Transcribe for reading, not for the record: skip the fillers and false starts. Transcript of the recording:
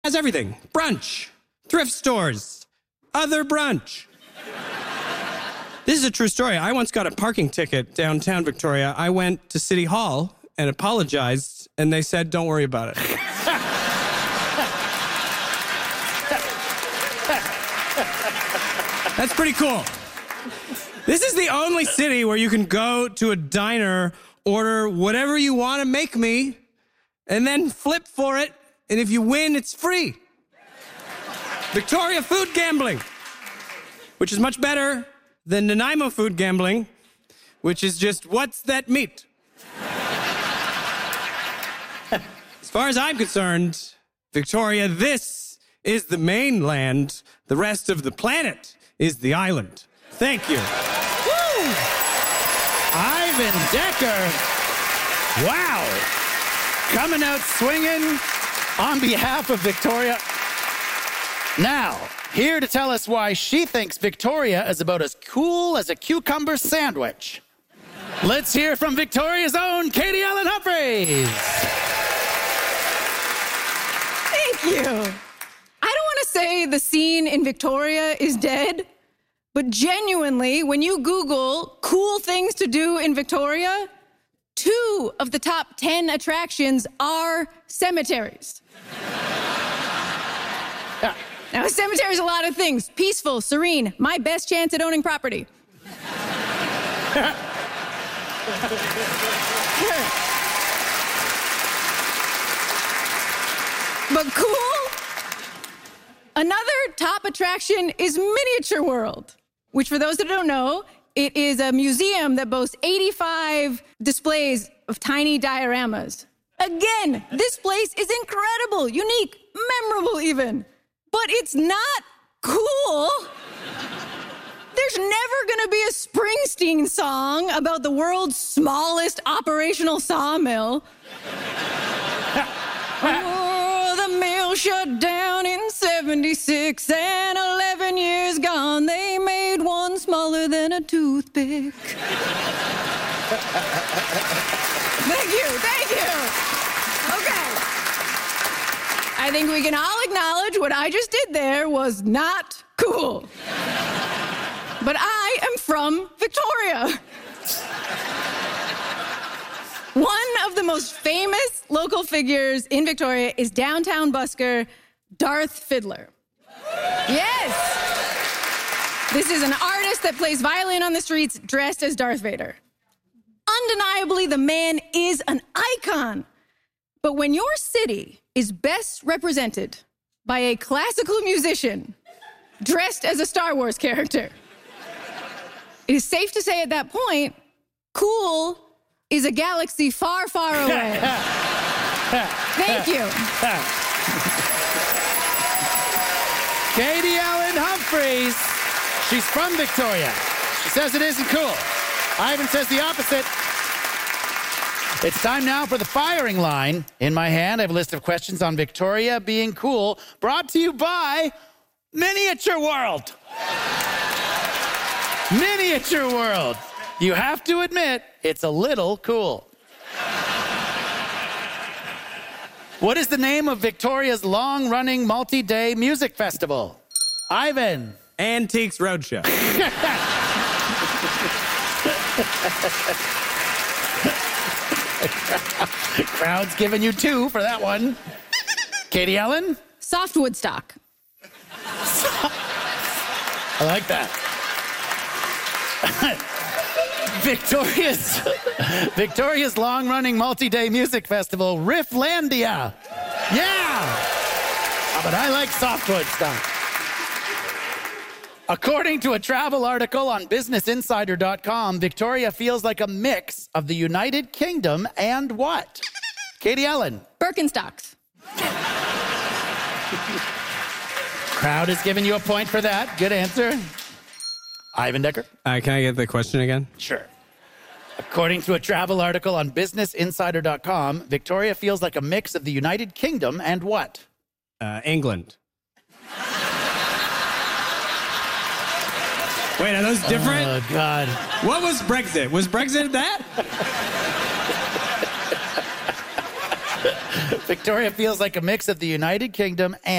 has everything. Brunch, thrift stores, other brunch. This is a true story. I once got a parking ticket downtown Victoria. I went to City Hall and apologized, and they said, don't worry about it. That's pretty cool. This is the only city where you can go to a diner, order whatever you want to make me, and then flip for it, and if you win, it's free. Victoria food gambling, which is much better than Nanaimo food gambling, which is just, what's that meat? As far as I'm concerned, Victoria, this is the mainland. The rest of the planet is the island. Thank you. Woo! Ivan Decker. Wow. Coming out swinging on behalf of Victoria. Now, here to tell us why she thinks Victoria is about as cool as a cucumber sandwich. Let's hear from Victoria's own Katie Allen Humphreys. Thank you. I don't want to say the scene in Victoria is dead, but genuinely, when you Google cool things to do in Victoria, 2 of the top 10 attractions are cemeteries. Yeah. Now, a cemetery is a lot of things. Peaceful, serene, my best chance at owning property. But cool? Another top attraction is Miniature World, which for those that don't know, it is a museum that boasts 85 displays of tiny dioramas. Again, this place is incredible, unique, memorable even. But it's not cool. There's never gonna be a Springsteen song about the world's smallest operational sawmill. Oh, the mill shut down in 76 and 11 years gone, they made one smaller than a toothpick. Thank you. Okay. I think we can all acknowledge what I just did there was not cool. But I am from Victoria. One of the most famous local figures in Victoria is downtown busker Darth Fiddler. Yes! This is an artist that plays violin on the streets dressed as Darth Vader. Undeniably, the man is an icon. But when your city is best represented by a classical musician dressed as a Star Wars character, it is safe to say at that point, cool is a galaxy far, far away. Thank you. Katie Allen Humphreys. She's from Victoria. She says it isn't cool. Ivan says the opposite. It's time now for the firing line. In my hand, I have a list of questions on Victoria being cool, brought to you by Miniature World. Miniature World. You have to admit, it's a little cool. What is the name of Victoria's long-running multi-day music festival? Ivan. Antiques Roadshow. Crowd's giving you 2 for that one. Katie Allen? Soft Woodstock. I like that. Victoria's long-running multi-day music festival, Rifflandia. Yeah! But I like Soft Woodstock. According to a travel article on BusinessInsider.com, Victoria feels like a mix of the United Kingdom and what? Katie Allen. Birkenstocks. Crowd is giving you a point for that. Good answer. Ivan Decker. Can I get the question again? Sure. According to a travel article on BusinessInsider.com, Victoria feels like a mix of the United Kingdom and what? England. Wait, are those different? Oh, God. What was Brexit? Was Brexit that? Victoria feels like a mix of the United Kingdom and